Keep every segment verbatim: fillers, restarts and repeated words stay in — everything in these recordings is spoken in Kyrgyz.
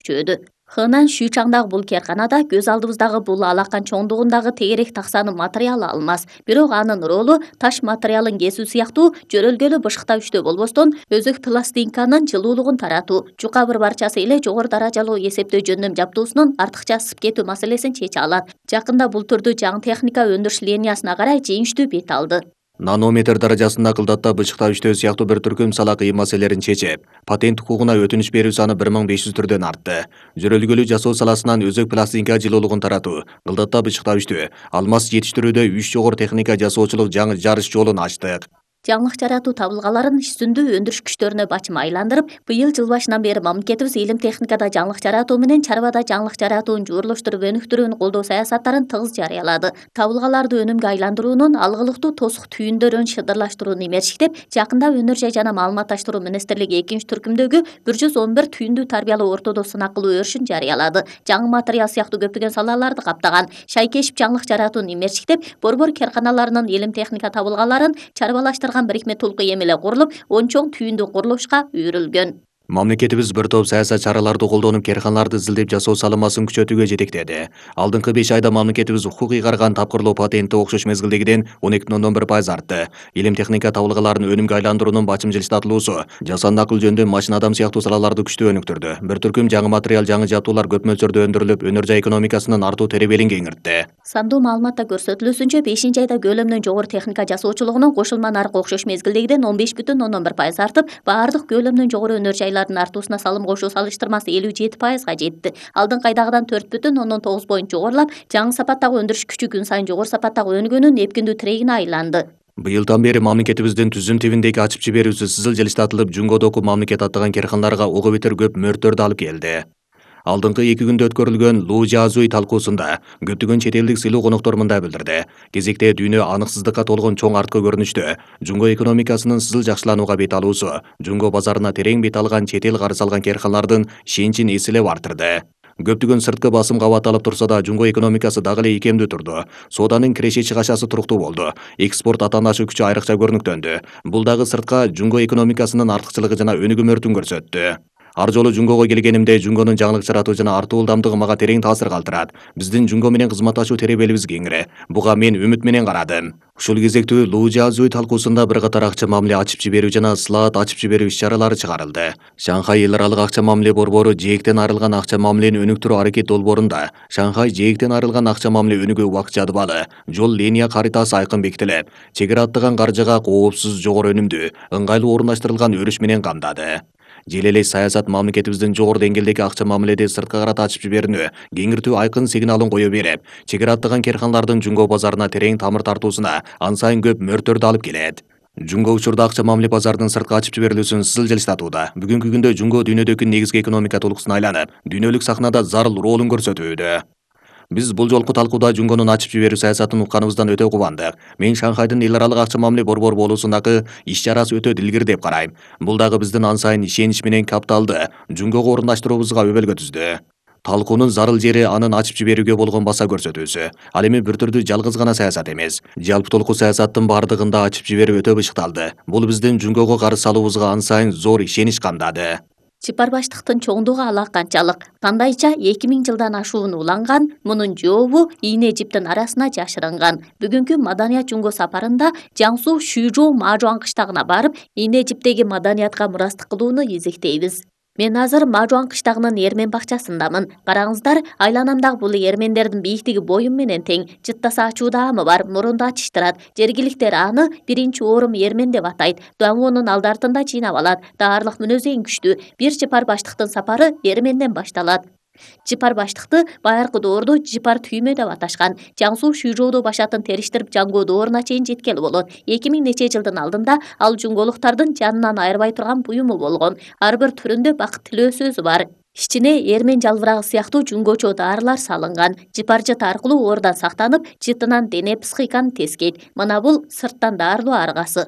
күчөдү. Хынан Шүйчаңдагы бул керканада көз алдыбыздагы бул алакан чоңдугундагы тегерек таксаны материалы алмаз. Бирок анын ролу таш материалын кесүү сыяктуу жөрөлгөлүү бышыктагычтуу болбостон, өзөк пластинканын жылуулугун таратуу, жука бір барчасы эле жогору даражалуу эсептөө жөндөм жабдуусунун артыкча ысып кетүү маселесин чече алат. Жакында бул түрдүү жаңы техника өндүрүш линиясына карай жийиштүү бет алды. Нанометр даражасында кылдатта бышыктагычтөө сыяктуу бир түркүм сала кыйын маселелерин чечип, патент хукугуна өтүнүч берүү саны бир миң беш жүз түрдөн артты. Жөрөлгөлүү жасоо саласынан өзөк пластинка жылуулугун таратуу, кылдатта бышыктагычтуу, алмаз жетиштирүүдө үч жогору техника жасоочулук жаңы жарыш жолун ачтык. Жаңылык жаратуу табылгаларын үстүндүү өндүрүш күчтөрүнө бачым айландырып, быйыл жыл башынан бери мамлекетибиз илим техникада жаңылык жаратуу менен чарбада жаңылык жаратуун жуурлуштуруп өнүктүрүүнү колдоо саясаттарын тыгыз жарыялады. Табылгаларды өнүмгө айландыруунун алгылыктуу тосук түйүндөрүн шыдырлаштырууну имерчиктеп, жакында Өнөр жай жана маалыматташтыруу министрлиги экинчи түркүмдөгү бир жүз он бир түйүндүү тарбиялоо ортодо сынак кылуу өрүшүн жарыялады. Жаңы материал сыяктуу көптөгөн салаларды каптаган шайкешип жаңылык жаратууну имерчиктеп, борбор керканаларынын илим техника табылгаларын чарбалаштырып бирикме толку эмеле курулуп, он чоң түйүндүү курулушка үйрүлгөн. Мамлекетибиз бир топ саясат чараларды колдонуп керканаларды изилдеп жасоо салымасын күчөтүүгө жетектеди. Алдыңкы беш айда мамлекетибиз укук ыйгарган тапкырлоо патенти окшош мезгилдегиден он эки бүтүн ондон бир пайыз артты. Илим техника табылгаларын өнүмгө айландыруунун бачым жылыштатылуусу, жасанды акыл жөндөм, машина адам сыяктуу салаларды күчтүү өнүктүрдү. Бир түркүм жаңы материал, жаңы жабдуулар көп мөлчөрдө өндүрүлүп, өнөр жай экономикасынын артуу теребелин кеңиртти. Сандуу маалыматта көрсөтүлүүсүнчө, бешинчи айда көлөмүнөн жогору техника жасоочулугунун кошулма наркы окшош мезгилдегиден он беш бүтүн ондон бир пайыз артып, баардык көлөмүнөн жогору өнөр жайлардын артуусуна салым кошуу салыштырмасы элүү жети пайызга жетти. Алдыңкы айдагыдан төрт бүтүн ондон тогуз поинт жогорулап, жаңы сапаттагы өндүрүш күчү күн сайын жогору сапаттагы өнүгүүнүн эпкиндүү тирегине айланды. Быйылдан бери мамлекетибиздин түзүм тибиндеги ачып жиберүүсү сызыл жылыштатылып, жумгодоку мамлекет аттаган керканаларга ого бетер көп мөрттөрдү алып келди. Алдыңкы эки күндө өткөрүлгөн Луу Жазуй талкуусунда көптөгөн чет элдик сыйлуу коноктор мындай билдирди. Кезекте дүйнө аныксыздыкка толгон чоң арткы көрүнүштө жумго экономикасынын сызыл жакшыланууга бет алуусу, жумго базарына терең бет алган чет эл карыз алган керканалардын ишеничин эселеп артырды. Көптөгөн сырткы басым кабатталып турса да, жумго экономикасы дагы эле ийкемдүү турду. Сооданын киреше чыгашасы туруктуу болду. Экспорт атаандашы күчү айрыкча көрүнүктөндү. Бул дагы сыртка жумго экономикасынын артыкчылыгы жана өнүгүү мөртүн көрсөттү. Ар жолу жумгого келгенимде жумгонун жаңылык жаратуу жана артуу ылдамдыгы мага терең таасир калтырат. Биздин жумго менен кызматташуу теребелибиз кеңири. Буга мен үмүт менен карадым. Ушул кезектүү Луу Жазуй талкуусунда бир катар акча мамиле ачып жиберүү жана ысылаат ачып жиберүү иш-чаралары чыгарылды. Шанхай эл аралык акча мамиле борбору жээктен айрылган акча мамилени өнүктүрүү аракет долбоорунда Шанхай жээктен айрылган акча мамиле өнүгүү убакыт жадыбалы, жол линия каритасы айкын бекитилип, чек ара аттаган каржыга коопсуз, жогору өнүмдүү, ыңгайлуу орундаштырылган өрүш менен камдады. Жел эле саясат мамлекетибиздин жогору деңгээлдеги акча мамиледе сырткы карата ачып жиберүүнү кеңиртүү айкын сигналын кое берип, чек ара аттаган керканалардын жумго базарына терең тамыр тартуусуна ан сайын көп мөрттөрдү алып келет. Жумго учурда акча мамиле базарынын сырткы ачып жиберилүүсүн сызыл жылыштатууда. Бүгүнкү күндө жумго дүйнөдөгү негизги экономика толкусуна айланып, дүйнөлүк сахнада зарыл ролун көрсөтүүдө. Биз бул жолку талкууда жумгонун ачып жиберүү саясатын укканыбыздан өтө кубандык. Мен Шанхайдын эл аралык акча мамиле борбору болуусундагы иш-чарасы өтө дилгир деп карайм. Бул дагы биздин ан сайын ишенич менен капталды жумгого орундаштыруубузга өбөлгө түздү. Талкуунун зарыл жери анын ачып жиберүүгө болгон баса көрсөтүүсү. Ал эми бир түрдүү жалгыз гана саясат эмес. Жалпы толку саясаттын бардыгында ачып жиберүү өтө бышыкталды. Бул биздин жумгого карыз салуубузга ан сайын зор ишенич камдады. Чыпарбаштыктын чоңдугу ала канчалык? Кандайча эки миң жылдан ашуун уланган, мунун жообу ийне жиптин арасына жашырынган. Бүгүнкү маданият жумго сапарында Жаңсу Шүйжоу Мажуан кыштагына барып, ийне жиптеги маданиятка мурастык кылууну изектейбиз. Мен азыр Мажуан кыштагынын эрмен бакчасындамын. Караңыздар, айланамдагы бул эрмендердин бийиктиги боюм менен тең. Жыттаса ачуу даамы бар, мурунду ачыштырат. Жергиликтер аны биринчи орум эрмен деп атайт. Дуаңонун алды артында жыйнап алат. Daарлык мүнөзү эң күчтүү. Бир жыпар баштыктын сапары эрменден башталат. Жыпар баштыкты байыркы доордо жыпар түймө деп аташкан. Жаңсу Шүйжоодо башатын териштирип Жаңгоо дооруна чейин жеткели болот. эки миң нече жылдын алдында ал жумголуктардын жанынан айырбай турган буюму болгон. Ар бир түрүндө бакыт тилөө сөзү бар. Ичине эрмен жалбырагы сыяктуу жүнгөчө даарылар салынган. Жыпар жыт аркылуу оорудан сактанып, жытынан дене психиканы тескейт. Мына бул сырттан даарылоо аргасы.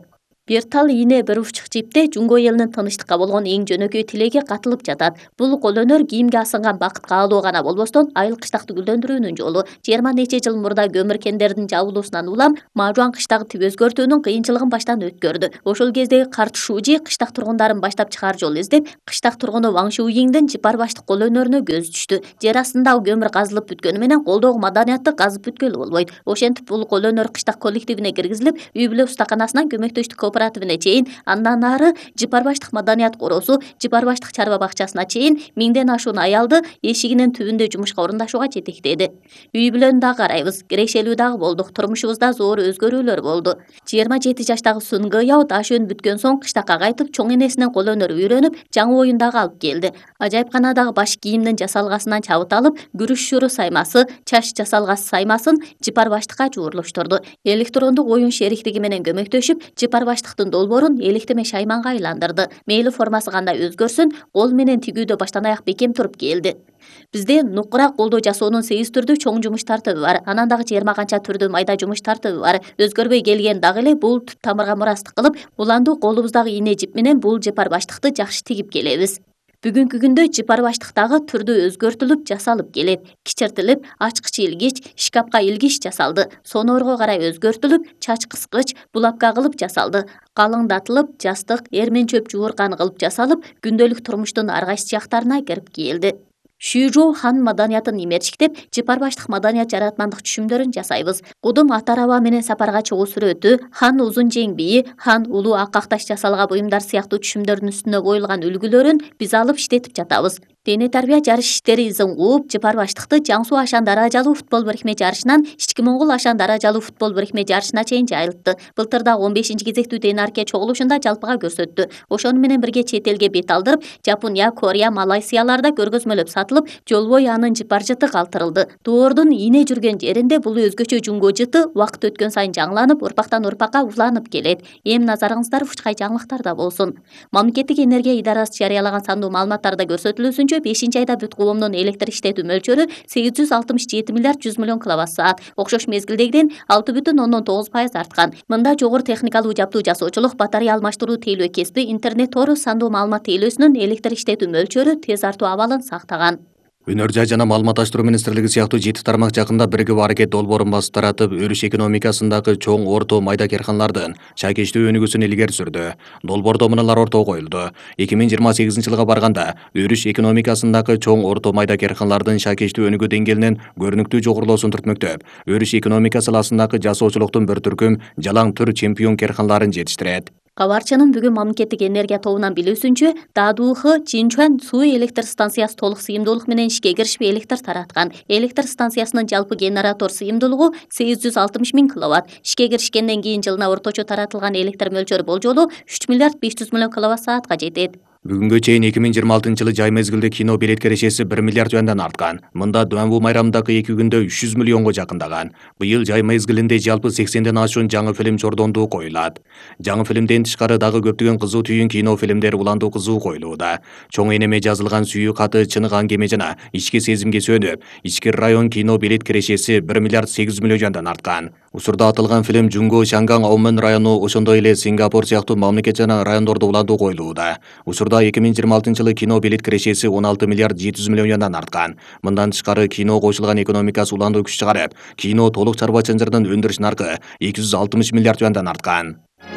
бир тал ийне бир уччук жипте Жунго элинин тынычтыкка болгон эң жөнөкөй тилеги катылып жатат. Бул колөнөр кийимге асынган бакыт каалоо гана болбостон, айыл кыштакты гүлдөндүрүүнүн жолу. жыйырма нече жыл мурда көмүр кендердин жабылуусунан улам Мажуан кыштагы түп өзгөртүүнүн кыйынчылыгын баштан өткөрдү. Ошол кездеги карт Шужи кыштак тургундарын баштап чыгаар жол издеп, кыштак тургуну Ваң Шуйиңдин жыпар баштык колөнөрүнө көзү түштү. Жер астындагы көмүр казылып бүткөнү менен колдогу маданиятты казып бүткөлү болбойт. Ошентип бул колөнөр кыштак коллективине киргизилип, үй бүлө устаканасынан көмөктөштүк кооперативине чейин, андан ары жыпар баштык маданият короосу, жыпар баштык чарба бакчасына чейин миңден ашуун аялды эшигинин түбүндө жумушка орундашууга жетектеди. Үй бүлөнү дагы карайбыз, кирешелүү дагы болдук, турмушубузда зор өзгөрүүлөр болду. жыйырма жети жаштагы Сун Гыяо таш өн бүткөн соң кыштакка кайтып, чоң энесинен колөнөрү үйрөнүп, жаңы оюн дагы алып келди. Ажайыпканадагы баш кийимдин жасалгасынан чабыт алып, күрүш шуру саймасы, чач жасалгасы саймасын жыпар баштыкка жуурлуштурду. Электрондук оюн шериктиги менен көмөктөшүп, жыпар баштыктын долбоорун электеме шайманга айландырды. Мейли формасы кандай өзгөрсүн, кол менен тигүүдө баштан аяк бекем туруп келди. Бизде нукура колдоо жасоонун сегиз түрдүү чоң жумуш тартыбы бар. Анан дагы жыйырма канча түрдүү майда жумуш тартыбы бар. Өзгөрбөй келген дагы эле бул түп тамырга мурастык кылып, уланду колубуздагы ийне жип менен бул жыпар баштыкты жакшы тигип келебиз. Бүгүнкү күндө жыпар баштыктагы түрдүү өзгөртүлүп жасалып келет. Кичертилип, ачкыч илгич, шкафка илгич жасалды. Сонорго карай өзгөртүлүп, чач кыскыч, булапка кылып жасалды. Калыңдатылып, жастык, эрмен чөп жууркан кылып жасалып, күндөлүк турмуштун ар кайсы жактарына кирип келди. Шүйжоу хан маданиятын имерчиктеп, жыпар баштык маданият жаратмандык түшүмдөрүн жасайбыз. Кудум ата-араба менен сапарга чыгуу сүрөтү, хан узун жең бийи, хан улуу акакташ жасалга буюмдар сыяктуу түшүмдөрдүн үстүнө коюлган үлгүлөрүн биз алып иштетип жатабыз. Дене тарбия жарыш иштери изин кууп, жыпар баштыкты Жаң Суу Ашан даражалуу футбол бирикме жарышынан Ички Моңгол Ашан даражалуу футбол бирикме жарышына чейин жайылтты. Былтыр дагы он бешинчи кезектүү Дене-арке чогулушунда жалпыга көрсөттү. Ошону менен бирге чет элге бет алдырып, Жапония, Корея, Малайзияларда көргөзмөлөп сатылып, жол бою анын жыпар жыты калтырылды. Доордун ийне жүргөн жеринде бул өзгөчө Жунго жыты убакыт өткөн сайын жаңыланып, урпактан урпакка уланып келет. Эми назарыңыздар учкай жаңылыктарда болсун. Мамлекеттик энергия идарасы жарыялаган сандуу маалыматтарда көрсөтүлүүсүнчө, бешинчи айда бүт коомдун электр иштетүү мөлчөрү сегиз жүз алтымыш жети миллиард жүз миллион киловатт саат, окшош мезгилдегиден алты бүтүн ондон тогуз пайыз арткан. Мында жогору техникалуу жабдуу жасоочулук, батарея алмаштыруу тейлөө кесиби, интернет тору, сандуу маалымат тейлөөсүнүн электр иштетүү мөлчөрү тез артуу абалын сактаган. Өнөр жай жана маалыматташтыруу министрлиги сыяктуу жети тармак жакында биригип аракет долбоорун басып таратып, өрүш экономикасындагы чоң орто майда карканалардын шакештөө өнүгүүсүн илгери сүрдү. Долбоордо мыналар ортого коюлду. эки миң жыйырма сегизинчи жылга барганда өрүш экономикасындагы чоң орто майда карканалардын шакештөө өнүгүү деңгээлинин көрүнүктүү жогорулоосун түртмөктөп, өрүш экономика саласындагы жасоочулуктун бір түркүм жалаң түр чемпион карканаларын жетиштирет. Кабарчынын бүгүн мамлекеттик энергия тобунан билүүсүнчө, Дадуухы Чинчуан суу электр станциясы толук сыйымдуулук менен ишке киришип электр тараткан. Электр станциясынын жалпы генератор сыйымдуулугу сегиз жүз алтымыш миң киловатт. Ишке киришкенден кийин жылына орточо таратылган электр мөлчөрү болжолу үч миллиард беш жүз миллион киловатт саатка жетет. Бүгүнгө чейин эки миң жыйырма алтынчы жылы жай мезгилде кино билет кирешеси бир миллиард юандан арткан. Мында Дуанву майрамындагы эки күндө үч жүз миллионго жакындаган. Быйыл жай мезгилинде жалпы сексенден ашуун жаңы фильм чордондуу коюлат. Жаңы фильмден тышкары дагы көптөгөн кызуу түйүн кино фильмдер уландуу кызуу коюлууда. Чоң энеме жазылган сүйүү каты, чынык аңгеме жана ички сезимге сөнүп, Ичкир район кино билет кирешеси бир миллиард сегиз жүз миллион юандан арткан. Учурда атылган фильм Жунго, Шанган, Аумэн району, ошондой эле Сингапур сыяктуу мамлекет жана райондордо уландуу коюлууда. Учурда эки миң жыйырма алтынчы жылы кино билет кирешеси он алты миллиард жети жүз миллион юандан арткан. Мындан тышкары кино кошулган экономикасы уландуу күч чыгарып, кино толук чарба чанжырдын өндүрүш наркы эки жүз алтымыш миллиард юандан арткан.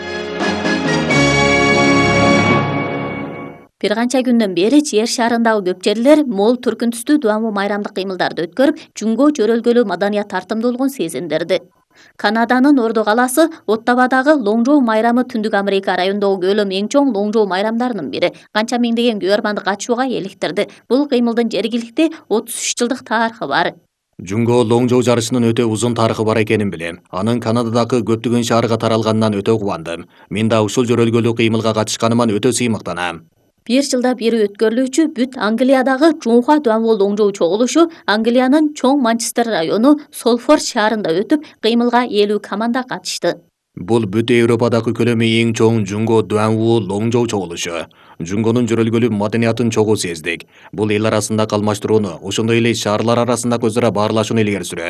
Бир канча күндөн бери жер шарындагы көп жерлер мол түркүн түстүү Дуанву майрамдык кыймылдарды өткөрүп, Жунго жөрөлгөлүү маданият тартымдуулугун сезиндирди. Канаданын Ордо калаасы Оттавадагы Лоңжоу майрамы Түндүк Америка районундагы өлөм эң чоң Лоңжоу майрамдарынын бири. Канча миңдеген көрөрманды катышууга эликтирди. Бул кыймылдын жергиликти отуз үч жылдык тарыхы бар. Жунго Лоңжоу жарышынын өтө узун тарыхы бар экенин билем. Анын Канададагы көптөгөн шаарга таралганынан өтө кубандым. Мен да ушул жөрөлгөлүү кыймылга катышканыма өтө сыймыктанам. Бир жылда бири өткөрүлүүчү бүт Англиядагы Жунхуа Дуанву Лоңжоу чогулушу Англиянын чоң Манчестер району Солфорд шаарында өтүп, кыймылга элүү команда катышты. Бул бүт Европадагы көлөмү эң чоң Жунго Дуанву Лоңжоу чогулушу. Жунгонун жөрөлгөлүү маданиятын чогуу сездик. Бул эл арасындагы алмаштырууну, ошондой эле шаарлар арасындагы өзара баарлашууну илгери сүрөт.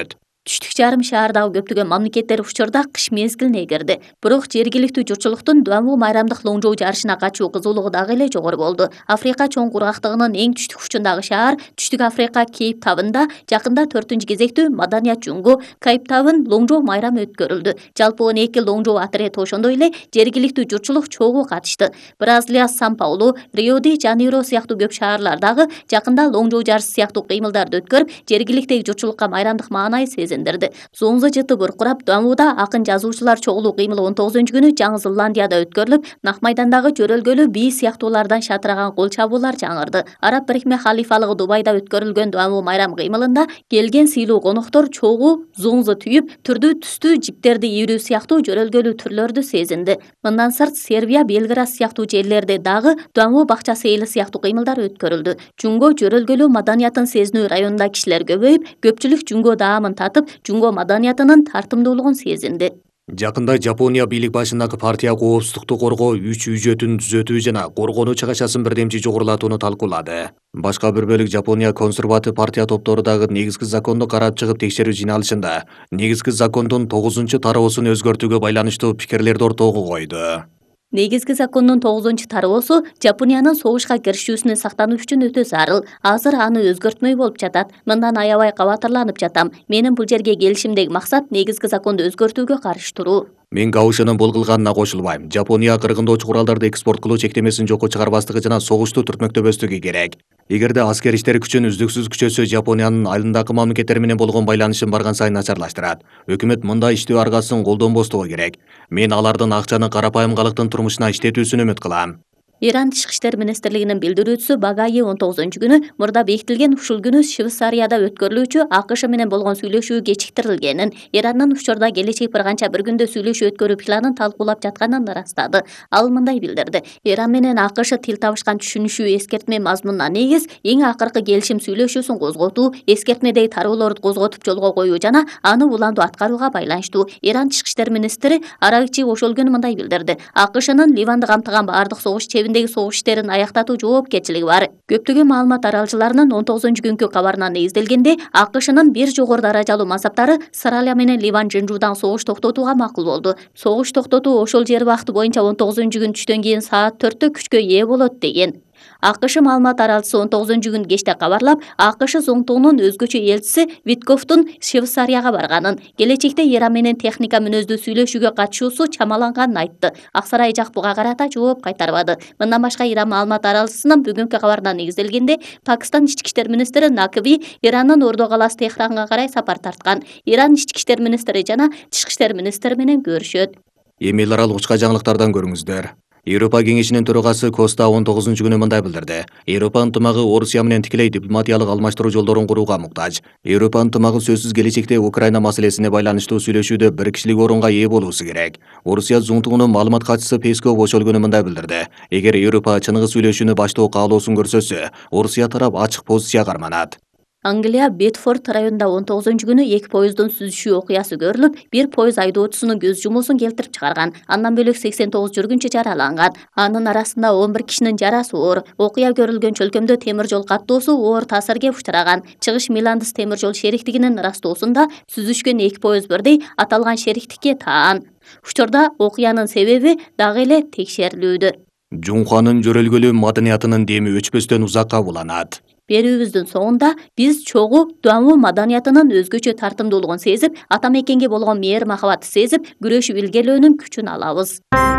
түштүк жарым шаардагы көптөгөн мамлекеттер учурда кыш мезгилине кирди. Бирок жергиликтүү журтчулуктун Дуанву майрамдык лоңжоо жарышына катышуу кызуулугу дагы эле жогору болду. Африка чоң кургактыгынын эң түштүк учундагы шаар Түштүк Африка Кейптаунда жакында төртүнчү кезектүү Маданият Жунго Кейптаун лоңжоо майрамы өткөрүлдү. Жалпы он эки лоңжоо атрет ошондой эле жергиликтүү журтчулук чогуу катышты. Бразилия, Сан-Паулу, Рио-де-Жанейро сыяктуу көп шаарлар дагы жакында лоңжоо жарышы сыяктуу кыймылдарды өткөрүп, жергиликтеги журтчулукка майрамдык маанай сезин. Зоңзо жыты буркурап, Дуанвуда акын жазуучулар чогулуу кыймылы он тогузунчу күнү Жаңы Зеландияда өткөрүлүп, Нак майдандагы жөрөлгөлүү бий сыяктуулардан шатыраган кол чабуулар жаңырды. Араб Бирикме халифалыгы Дубайда өткөрүлгөн Дуанву майрам кыймылында келген сыйлуу коноктор чогуу зоңзо түйүп, түрдүү түстүү жиптерди ийрүү сыяктуу жөрөлгөлүү түрлөрдү сезинди. Мындан сырт Сербия, Белград сыяктуу жерлерде дагы Дуанву бакчасы эли сыяктуу кыймылдар өткөрүлдү. Жунго жөрөлгөлүү маданиятын сезинүү районунда кишилер көбөйүп, көпчүлүк жунго даамын татып, жунго маданиятынын тартымдуулугун сезинди. Жакында Жапония бийлик башындагы партия коопсуздукту коргоо үч үжөтүн түзөтүү жана коргонуу чыгашасын бирдемчи жогорулатууну талкуулады. Башка бир бөлүк Жапония консерватив партия топтору дагы негизги законду карап чыгып текшерүү жыйналышында негизги закондун тогузунчу тароосун өзгөртүүгө байланыштуу пикирлерди ортого койду. Негизги закондун тогузунчу тароосу Жапониянын согушка киришүүсүнө сактануу үчүн өтө зарыл. Азыр аны өзгөртмөй болуп жатат. Мындан аябай кабатырланып жатам. Менин бул жерге келишимдеги максат негизги законду өзгөртүүгө каршы туруу. Мен Гаушинин бул кылганына кошулбайм. Жапония кыргындоочу куралдарды экспорт кылуу чектемесин жокко чыгарбастыгы жана согушту түртмөктөбөстүгү керек. Эгерде аскер иштер күчүн үздүксүз күчөсө, Жапониянын айылындагы мамлекеттер менен болгон байланышын барган сайын начарлаштырат. Өкмөт мындай иштөө аргасын колдонбостугу керек. Мен алардын акчаны карапайым калктын турмушуна иштетүүсүн үмүт кылам. Иран Тышкы иштер министрлигинин билдирүүчүсү Багаи он тогузунчу күнү мурда бекитилген ушул күнү Швейцарияда өткөрүлүүчү АКШ менен болгон сүйлөшүү кечиктирилгенин, Ирандын учурда келечек бир канча бир күндө сүйлөшүү өткөрүү планын талкуулап жатканын ырастады. Ал мындай билдирди: Иран менен АКШ тил табышкан түшүнүшүү эскертме мазмунуна негиз эң акыркы келишим сүйлөшүүсүн козготуу, эскертмедеги тароолорду козготуп жолго коюу жана аны уланду аткарууга байланыштуу. Иран Тышкы иштер министри Аракчи ошол күнү мындай билдирди: АКШнын Ливанды камтыган баардык согуш чебиндеги согуш иштерин аяктатуу жоопкерчилиги бар. Көптөгөн маалымат аралчыларынын он тогузунчу күnkү кабарына негизделгенде, АКШнын бир жогору даражалуу мансаптары Сыралия менен Ливан жынжуудан согуш токтотууга макул болду. Согуш токтотуу ошол жер убакыты боюнча он тогузунчу күн түштөн кийин саат төрттө күчкө ээ болот деген. АКШ маалымат аралчысы он тогузунчу күн кечте кабарлап, АКШ зоңтугунун өзгөчө элчиси Витковдун Швейцарияга барганын, келечекте Иран менен техника мүнөздүү сүйлөшүүгө катышуусу чамаланганын айтты. Ак сарай жак буга карата жооп кайтарбады. Мындан башка Иран маалымат аралчысынын бүгүнкү кабарына негизделгенде, Пакистан ички иштер министри Накви Ирандын Ордо каласы Техранга карай сапар тарткан. Иран ички иштер министри жана тышкы иштер министри менен көрүшөт. Эми эл аралык учка жаңылыктардан көрүңүздөр. Европа кеңешинин төрагасы Коста он тогузунчу күнү мындай билдирди: Европа ынтымагы Орусия менен тикелей дипломатиялык алмаштыруу жолдорун курууга муктаж. Европа ынтымагы сөзсүз келечекте Украина маселесине байланыштуу сүйлөшүүдө бир кишилик орунга ээ болуусу керек. Орусия зоңтугунун маалымат катчысы Песков ошол күнү мындай билдирди: Эгер Европа чыныгы сүйлөшүүнү баштоо каалоосун көрсөтсө, Орусия тарап ачык позиция карманат. Англия Бетфорд районунда он тогузунчу күнү эки поезддун сүзүшүү окуясы көрүлүп, бир поезд айдоочусунун көз жумуусун келтирип чыгарган. Андан бөлөк сексен тогуз жүргүнчү жараланган. Анын арасында он бир кишинин жарасы оор. Окуя көрүлгөн чөлкөмдө темир жол каттоосу оор таасирге учураган. Чыгыш Миландыс темир жол шериктигинин ырастоосунда сүзүшкөн эки поезд бирдей аталган шериктикке таан. Учурда окуянын себеби дагы эле текшерилүүдө. Жунханын жөрөлгөлүү маданиятынын деми өчпөстөн узакка уланат. Берүүбүздүн соңунда биз чогуу Дуанву маданиятынын өзгөчө тартымдуулугун сезип, ата мекенге болгон мээр махабатты сезип, күрөшүп илгерилөөнүн күчүн алабыз.